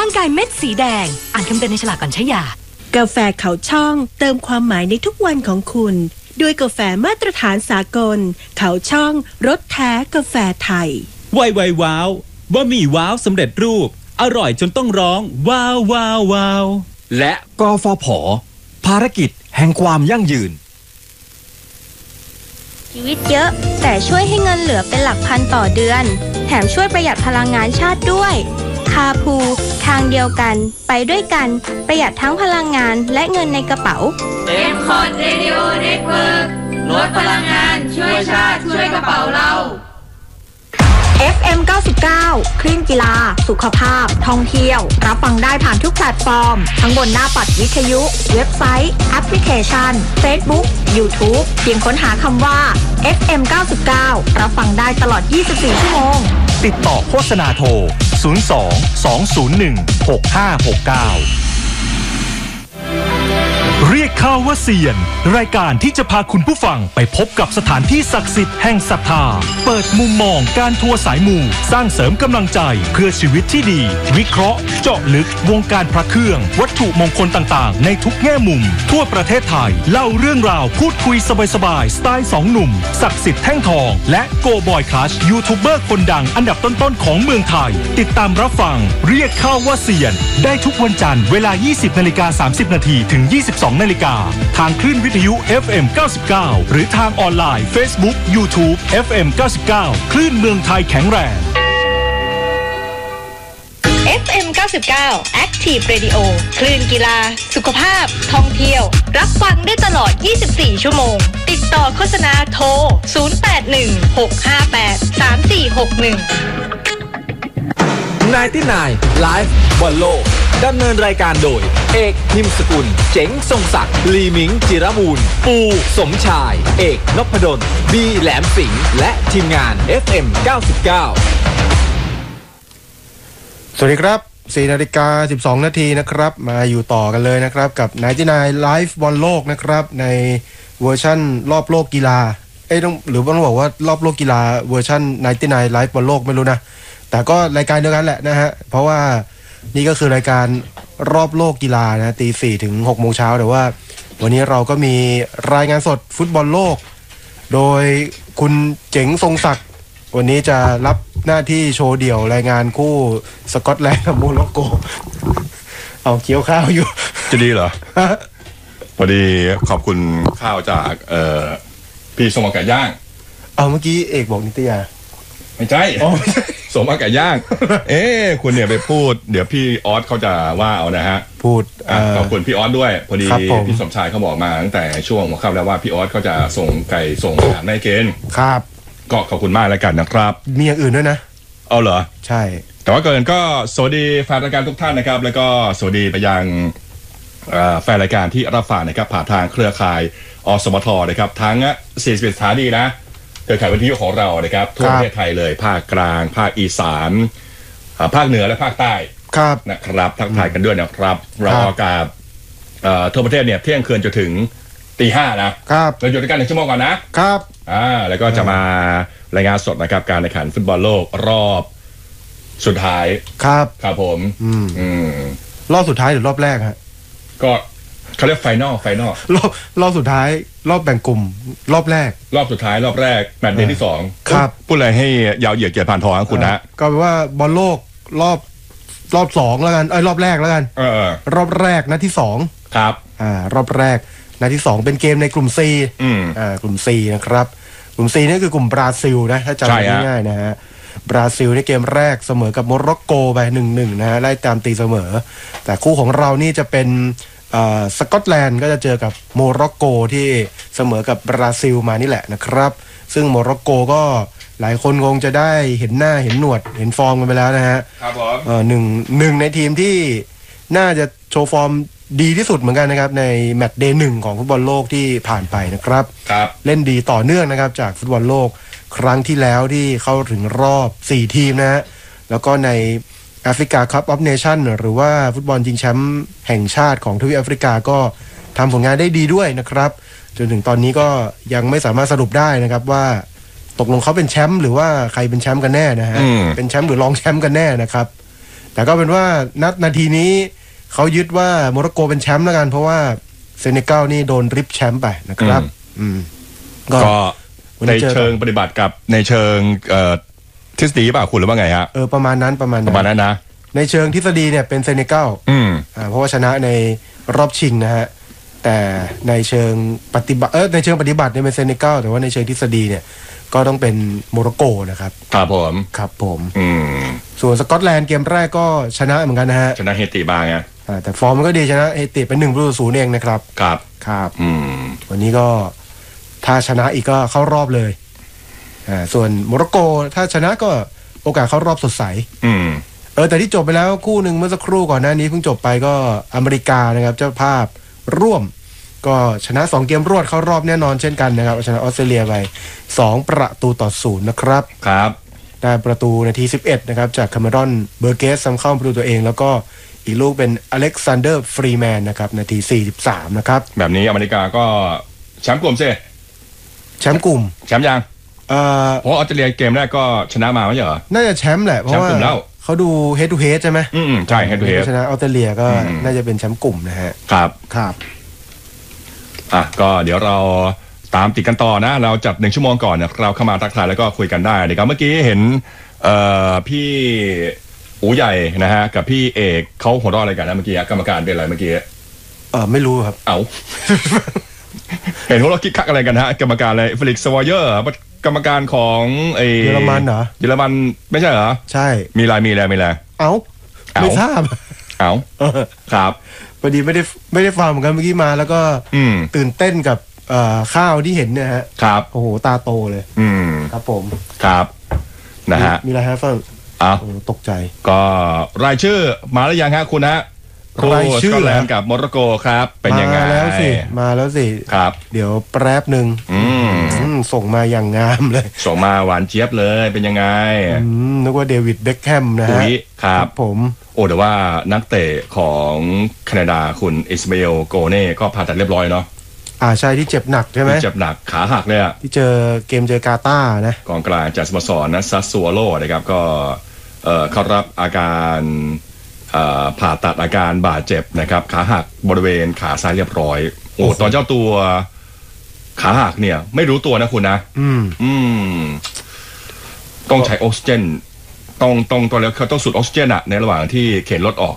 งกายเม็ดสีแดงอ่านคำเตือนในฉลากก่อนใช้ยากาแฟเขาช่องเติมความหมายในทุกวันของคุณด้วยกาแฟมาตรฐานสากลเขาช่องรสแท้กาแฟไทยไวว้าวบะหมี่ว้าวสำเร็จรูปอร่อยจนต้องร้องว้าวว้าวว้าวและกฟผ.ภารกิจแห่งความยั่งยืนชีวิตเยอะแต่ช่วยให้เงินเหลือเป็นหลักพันต่อเดือนแถมช่วยประหยัดพลังงานชาติด้วยคาพูทางเดียวกันไปด้วยกันประหยัดทั้งพลังงานและเงินในกระเป๋า M-Cod Radio Network ลดพลังงานช่วยชาติช่วยกระเป๋าเรา FM 99 คลื่นกีฬาสุขภาพท่องเที่ยวรับฟังได้ผ่านทุกแพลตฟอร์มทั้งบนหน้าปัดวิทยุเว็บไซต์แอปพลิเคชัน Facebook YouTube เพียงค้นหาคำว่า FM 99 รับฟังได้ตลอด 24 ชั่วโมงติดต่อโฆษณาโทร 02 201 6569เรียกข้าวว่าเซียนรายการที่จะพาคุณผู้ฟังไปพบกับสถานที่ศักดิ์สิทธิ์แห่งศรัทธาเปิดมุมมองการทัวร์สายมูสร้างเสริมกำลังใจเพื่อชีวิตที่ดีวิเคราะห์เจาะลึกวงการพระเครื่องวัตถุมงคลต่างๆในทุกแง่มุมทั่วประเทศไทยเล่าเรื่องราวพูดคุยสบายๆสไตล์2หนุ่มศักดิ์สิทธิ์แท่งทองและโกบอยคลัชยูทูบเบอร์คนดังอันดับต้นๆของเมืองไทยติดตามรับฟังเรียกข้าวว่าเซียนได้ทุกวันจันทร์เวลา 20:30 น.ถึง 22:00 น.ทางคลื่นวิทยุ FM 99หรือทางออนไลน์ Facebook YouTube FM 99คลื่นเมืองไทยแข็งแรง FM 99 Active Radio คลื่นกีฬาสุขภาพท่องเที่ยวรับฟังได้ตลอด 24 ชั่วโมงติดต่อโฆษณาโทร 0816583461 99 Live บอลโลกดำเนินรายการโดยเอกนิมสกุลเจ๋งทรงศักดิ์ลีมิงจิรมูลปูสมชายเอกนพดลบีแหลมสิงห์และทีมงาน FM 99 สวัสดีครับ 4:12 นาทีนะครับมาอยู่ต่อกันเลยนะครับกับ99 Live บอลโลกนะครับในเวอร์ชั่นรอบโลกกีฬาต้องหรือต้องบอกว่ารอบโลกกีฬาเวอร์ชั่น99 Live บอลโลกไม่รู้นะแต่ก็รายการเดียวกันแหละนะฮะเพราะว่านี่ก็คือรายการรอบโลกกีฬานะตี 4 ถึง 6 โมงเช้าแต่ว่าวันนี้เราก็มีรายงานสดฟุตบอลโลกโดยคุณเจ๋งทรงศักดิ์วันนี้จะรับหน้าที่โชว์เดี่ยวรายงานคู่สกอตแลนด์กับโมร็อกโกเอาเคี้ยวข้าวอยู่จะดีเหรอ พอดีขอบคุณข้าวจากพี่สมอไก่ย่างเอาเมื่อกี้เอกบอกนิตยาไม่ใช่สมอไก่ย่างคุณเนี่ยไปพูดเดี๋ยวพี่ออสเขาจะว่าเอานะฮะพูดขอบคุณพี่ออสด้วยพอดีพี่สมชายเขาบอกมาตั้งแต่ช่วงหัวค่ำแล้วว่าพี่ออสเขาจะส่งไก่ส่งอาหารให้เกณฑ์ครับก็ขอบคุณมากแล้วกันนะครับมีอย่างอื่นด้วยนะเอาเหรอใช่แต่ว่าเกินก็สวัสดีแฟนรายการทุกท่านนะครับแล้วก็สวัสดีไปยังแฟนรายการที่รับฟังนะครับผ่านทางเครือข่ายอสมทนะครับทั้ง41สถานีนะเครือข่ายวิทยุของเรานะครับทั่วประเทศไทยเลยภาคกลางภาคอีสานภาคเหนือและภาคใต้นะครับทักทายกันด้วยนะครับเราออกอากาศทั่วประเทศเนี่ยเที่ยงคืนจนถึงตี 5นะครับเราอยู่ด้วยกัน1 ชั่วโมงก่อนนะครับแล้วก็จะมารายงานสดนะครับการแข่งขันฟุตบอลโลกรอบสุดท้ายครับผมรอบสุดท้ายหรือรอบแรกฮะก็เขาเรียกไฟนอลรอบสุดท้ายรอบแบ่งกลุ่มรอบแรกรอบสุดท้ายรอบแรกแมตช์เดย์ที่2 ครับพูดอะไรให้ยาวเหยียดเกียรติผ่านทองคุณนะก็แปลว่าบอลโลกรอบ2แล้วกันรอบแรกแล้วกันรอบแรกนัดที่2 ครับรอบแรกนัดที่2เป็นเกมในกลุ่ม C กลุ่ม C นะครับกลุ่ม C นี่คือกลุ่มบราซิลนะถ้าจำง่ายๆนะฮะบราซิลในเกมแรกเสมอกับโมร็อกโกไป 1-1 นะฮะไล่ตามตีเสมอแต่คู่ของเรานี่จะเป็นสกอตแลนด์ก็จะเจอกับโมร็อกโกที่เสมอกับบราซิลมานี่แหละนะครับซึ่งโมร็อกโกก็หลายคนคงจะได้เห็นหน้าเห็นหนวดเห็นฟอร์มกันไปแล้วนะฮะครับผมหนึ่งในทีมที่น่าจะโชว์ฟอร์มดีที่สุดเหมือนกันนะครับในแมตช์เดย์ 1ของฟุตบอลโลกที่ผ่านไปนะครับเล่นดีต่อเนื่องนะครับจากฟุตบอลโลกครั้งที่แล้วที่เข้าถึงรอบ4ทีมนะฮะแล้วก็ในแอฟริกาคัพออฟเนชั่นหรือว่าฟุตบอลชิงแชมป์แห่งชาติของทวีปแอฟริกาก็ทำผลงานได้ดีด้วยนะครับจนถึงตอนนี้ก็ยังไม่สามารถสรุปได้นะครับว่าตกลงเขาเป็นแชมป์หรือว่าใครเป็นแชมป์กันแน่นะฮะเป็นแชมป์หรือรองแชมป์กันแน่นะครับแต่ก็เป็นว่านาทีนี้เขายึดว่าโมร็อกโกเป็นแชมป์แล้วกันเพราะว่าเซเนกัลนี่โดนริบแชมป์ไปนะครับก็ในเชิงปฏิบัติกับในเชิงทฤษฎีเปล่าคุณหรือว่าไงฮะประมาณนั้นนะในเชิงทฤษฎีเนี่ยเป็นเซเนกัลเพราะว่าชนะในรอบชิงนะฮะแต่ในเชิงปฏิบัติในเชิงปฏิบัติเนี่ยเป็นเซเนกัลแต่ว่าในเชิงทฤษฎีเนี่ยก็ต้องเป็นโมร็อกโกนะครับครับผมส่วนสกอตแลนด์เกมแรกก็ชนะเหมือนกันนะฮะชนะเฮติบางไงแต่ฟอร์มมันก็ดีชนะเฮติเป็น1-0เองนะครับครับวันนี้ก็ถ้าชนะอีกก็เข้ารอบเลยส่วนโมร็อกโกถ้าชนะก็โอกาสเข้ารอบสดใสแต่ที่จบไปแล้วคู่หนึ่งเมื่อสักครู่ก่อนหน้านี้เพิ่งจบไปก็อเมริกานะครับเจ้าภาพร่วมก็ชนะ2เกมรวดเข้ารอบแน่นอนเช่นกันนะครับชนะออสเตรเลียไป2-0นะครับได้ประตูนาที11นะครับจากคาเมรอนเบอร์เกสซ้ำเข้าประตูตัวเองแล้วก็อีกลูกเป็นอเล็กซานเดอร์ฟรีแมนนะครับนาที43นะครับแบบนี้อเมริกาก็แชมป์กลุ่มสิแชมป์กลุ่มแชมป์ยังเพราะออสเตรเลียเกมแรกก็ชนะมาไม่ใช่เหรอน่าจะแชมป์แหละเพราะว่าเขาดูเฮดทูเฮดใช่ไหมใช่เฮดทูเฮดชนะออสเตรเลียก็น่าจะเป็นแชมป์กลุ่มนะฮะครับก็เดี๋ยวเราตามติดกันต่อนะเราจัด1 ชั่วโมงก่อนเนี่ยเราเข้ามาทักทายแล้วก็คุยกันได้เดี๋ยวเมื่อกี้เห็นพี่อู๋ใหญ่นะฮะกับพี่เอกเขาหัวเราะอะไรกันนะเมื่อกี้กรรมการเป็นอะไรเมื่อกี้ไม่รู้ครับเห็นว่าเราคิดคักอะไรกันฮะกรรมการอะไรเฟลิกซ์สวอยเยอร์กรรมการของเยอรมันเหรอเยอรมันไม่ใช่เหรอใช่มีอะไรไม่ทราบครับพอดีไม่ได้ฟังเหมือนกันเมื่อกี้มาแล้วก็ตื่นเต้นกับข้าวที่เห็นเนี่ยฮะครับโอ้โหตาโตเลยครับผมครับนะฮะมีอะไรฮะฟังตกใจก็รายชื่อมาแล้วยังฮะคุณฮะรายชื่อสกอตแลนด์กับโมร็อกโกครับเป็นยังไงมาแล้วสิครับเดี๋ยวแป๊บนึงส่งมาอย่างงามเลยส่งมาหวานเจี๊ยบเลยเป็นยังไงนึกว่าเดวิดเบ็คแฮมนะฮะครับผมแต่ว่านักเตะของแคนาดาคุณอิสมาเอลโกเน่ก็ผ่าตัดเรียบร้อยเนาะใช่ที่เจ็บหนักใช่ไหมเจ็บหนักขาหักเลยอ่ะที่เจอกาตาร์นะกองกลางจากสโมสรนะซัสซัวโลนะครับก็เขารับอาการผ่าตัดอาการบาดเจ็บนะครับขาหักบริเวณขาซ้ายเรียบร้อยตอนเจ้าตัวขาหักเนี่ยไม่รู้ตัวนะคุณนะต้องใช้ออกซิเจนต้องแล้วเขาต้องสูดออกซิเจนอะในระหว่างที่เข็นรถออก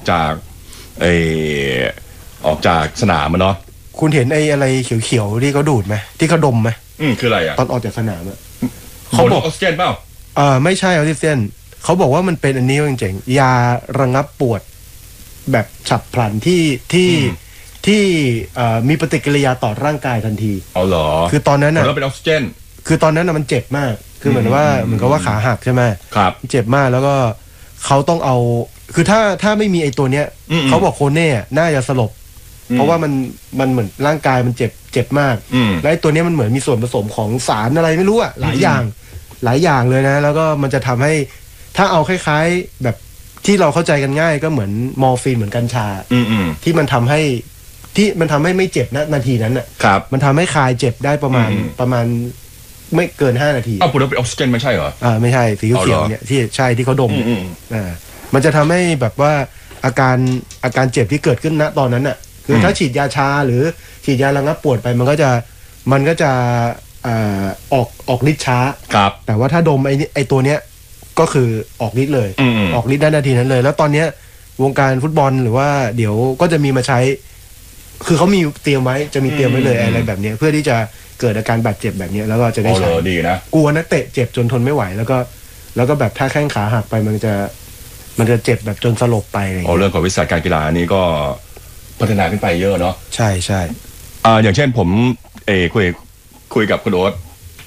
จากสนามเนาะคุณเห็นอะไรเขียวๆที่เขาดูดไหมที่เขาดมไหมคืออะไรอะตอนออกจากสนามอะเขาบอกออกซิเจนเปล่าไม่ใช่ออกซิเจนเขาบอกว่ามันเป็นอันนี้จริงๆยาระงับปวดแบบฉับพลันที่มีปฏิกิริยาต่อร่างกายทันทีเหรอคือตอนนั้นน่ะแล้วเป็นออกซิเจนคือตอนนั้นน่ะมันเจ็บมากคือเหมือนกับว่าขาหักใช่ไหมครับเจ็บมากแล้วก็เขาต้องเอาคือถ้าไม่มีไอ้ตัวเนี้ยเขาบอกโคเน่น่าจะสลบเพราะว่ามันเหมือนร่างกายมันเจ็บมากและไอ้ตัวเนี้ยมันเหมือนมีส่วนผสมของสารอะไรไม่รู้อะหลายอย่างเลยนะแล้วก็มันจะทำให้ถ้าเอาคล้ายๆแบบที่เราเข้าใจกันง่ายก็เหมือนมอร์ฟีนเหมือนกัญชาที่มันทำให้ไม่เจ็บนะนาทีนั้นอ่ะมันทำให้คลายเจ็บได้ประมาณไม่เกิน5 นาทีพูดว่าเป็นออกซิเจนไม่ใช่เหรอไม่ใช่สีเขียวเนี่ยที่ใช่ที่เขาดมมันจะทำให้แบบว่าอาการเจ็บที่เกิดขึ้นณตอนนั้นอ่ะคือถ้าฉีดยาชาหรือฉีดยาระงับปวดไปมันก็จะออกฤทธิ์ช้าแต่ว่าถ้าดมไอตัวเนี้ยก็คือออกฤทธิ์เลยออกฤทธิ์ได้นาทีนั้นเลยแล้วตอนเนี้ยวงการฟุตบอลหรือว่าเดี๋ยวก็จะมีมาใช้คือเขามีเตรียมไว้จะมีเตรียมไว้เลยอะไรแบบนี้เพื่อที่จะเกิดอาการบาดเจ็บแบบนี้แล้วก็จะได้ใช้ดีนะกลัวนักเตะเจ็บจนทนไม่ไหวแล้วก็แบบถ้าแข้งขาหักไปมันจะเจ็บแบบจนสลบไปอะไรเรื่องของวิสัยการกีฬานี้ก็พัฒนาขึ้นไปเยอะเนาะใช่ใช่อย่างเช่นผมคุยกับคุณโอ๊ต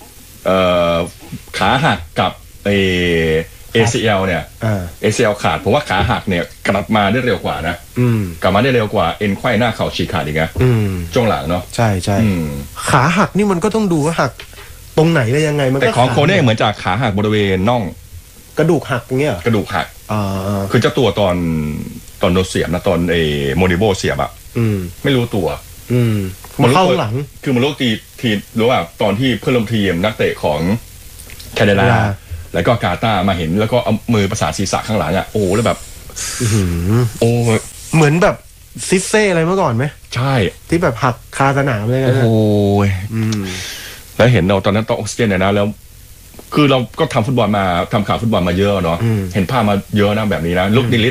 ขาหักกับACL เนี่ย ACL ขาดผมว่าขาหักเนี่ยกลับมาได้เร็วกว่านะกลับมาได้เร็วกว่าเอ็นไขว้หน้าเข่าฉีกขาดอีกนะช่วงหลังเนาะใช่ใช่ขาหักนี่มันก็ต้องดูว่าหักตรงไหนและยังไงมันแต่ของโคเน่เหมือนจากขาหักบริเวณน่องกระดูกหักอย่างเงี้ยกระดูกหักคือเจ้าตัวตอนโดนเสียบนะตอนโมนิโบเสียบอะไม่รู้ตัวมันเข้าหลังคือมันรู้ทีรู้ว่าตอนที่เพื่อนร่วมทีมนักเตะของแคนาดาแล้วก็กาตาร์มาเห็นแล้วก็เอามือประสานศีรษะข้างหลังอ่ะโอ้แล้วแบบโอ้เหมือนแบบซิสเซ่อะไรเมื่อก่อนไหมใช่ที่แบบหักคาสนามเลยนะโอ้ยแล้วเห็นเราตอนนั้นต้องออกซิเจนเนี่ยนะแล้วคือเราก็ทำฟุตบอลมาทำข่าวฟุตบอลมาเยอะเนาะเห็นภาพมาเยอะนะแบบนี้นะลุกนิลิ